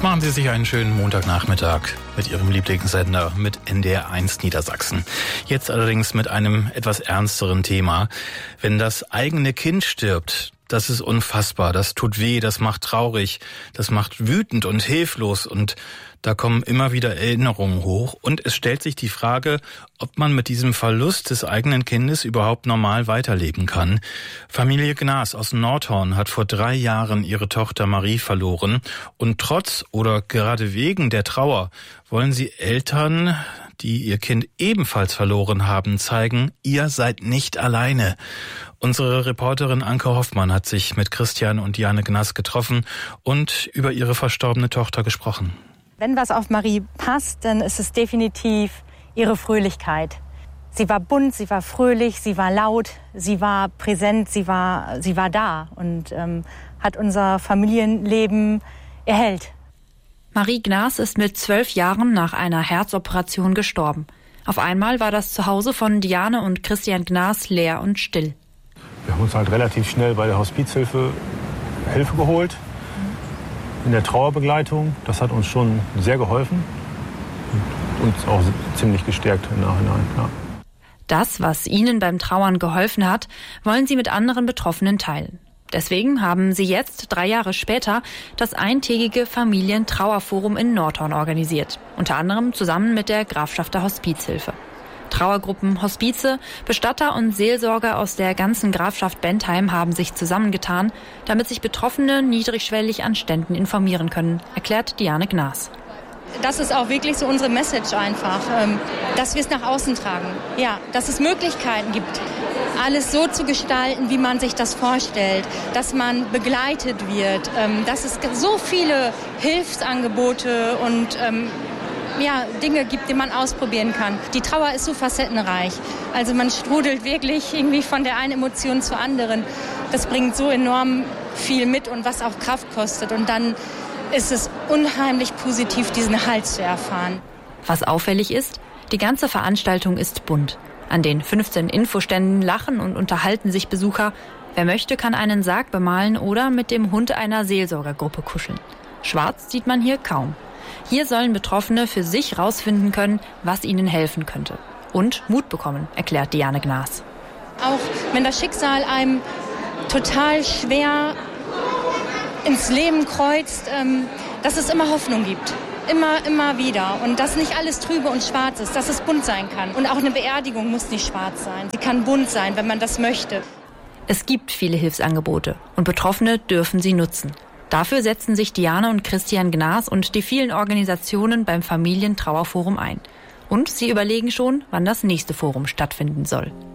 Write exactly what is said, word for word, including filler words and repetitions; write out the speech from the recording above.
Machen Sie sich einen schönen Montagnachmittag mit Ihrem Lieblingssender mit N D R eins Niedersachsen. Jetzt allerdings mit einem etwas ernsteren Thema. Wenn das eigene Kind stirbt, das ist unfassbar, das tut weh, das macht traurig, das macht wütend und hilflos und da kommen immer wieder Erinnerungen hoch und es stellt sich die Frage, ob man mit diesem Verlust des eigenen Kindes überhaupt normal weiterleben kann. Familie Gnas aus Nordhorn hat vor drei Jahren ihre Tochter Marie verloren und trotz oder gerade wegen der Trauer wollen sie Eltern, die ihr Kind ebenfalls verloren haben, zeigen, ihr seid nicht alleine. Unsere Reporterin Anke Hoffmann hat sich mit Christian und Diane Gnas getroffen und über ihre verstorbene Tochter gesprochen. Wenn was auf Marie passt, dann ist es definitiv ihre Fröhlichkeit. Sie war bunt, sie war fröhlich, sie war laut, sie war präsent, sie war, sie war da und ähm, hat unser Familienleben erhellt. Marie Gnas ist mit zwölf Jahren nach einer Herzoperation gestorben. Auf einmal war das Zuhause von Diane und Christian Gnas leer und still. Wir haben uns halt relativ schnell bei der Hospizhilfe Hilfe geholt. In der Trauerbegleitung, das hat uns schon sehr geholfen und uns auch ziemlich gestärkt im Nachhinein. Ja. Das, was ihnen beim Trauern geholfen hat, wollen sie mit anderen Betroffenen teilen. Deswegen haben sie jetzt, drei Jahre später, das eintägige Familientrauerforum in Nordhorn organisiert. Unter anderem zusammen mit der Grafschafter Hospizhilfe. Trauergruppen, Hospize, Bestatter und Seelsorger aus der ganzen Grafschaft Bentheim haben sich zusammengetan, damit sich Betroffene niedrigschwellig an Ständen informieren können, erklärt Diane Gnas. Das ist auch wirklich so unsere Message einfach, dass wir es nach außen tragen. Ja, dass es Möglichkeiten gibt, alles so zu gestalten, wie man sich das vorstellt, dass man begleitet wird, dass es so viele Hilfsangebote und ja, Dinge gibt, die man ausprobieren kann. Die Trauer ist so facettenreich. Also man strudelt wirklich irgendwie von der einen Emotion zur anderen. Das bringt so enorm viel mit und was auch Kraft kostet. Und dann ist es unheimlich positiv, diesen Halt zu erfahren. Was auffällig ist, die ganze Veranstaltung ist bunt. An den fünfzehn Infoständen lachen und unterhalten sich Besucher. Wer möchte, kann einen Sarg bemalen oder mit dem Hund einer Seelsorgergruppe kuscheln. Schwarz sieht man hier kaum. Hier sollen Betroffene für sich rausfinden können, was ihnen helfen könnte. Und Mut bekommen, erklärt Diane Gnas. Auch wenn das Schicksal einem total schwer ins Leben kreuzt, dass es immer Hoffnung gibt. Immer, immer wieder. Und dass nicht alles trübe und schwarz ist, dass es bunt sein kann. Und auch eine Beerdigung muss nicht schwarz sein. Sie kann bunt sein, wenn man das möchte. Es gibt viele Hilfsangebote und Betroffene dürfen sie nutzen. Dafür setzen sich Diane und Christian Gnas und die vielen Organisationen beim Familientrauerforum ein. Und sie überlegen schon, wann das nächste Forum stattfinden soll.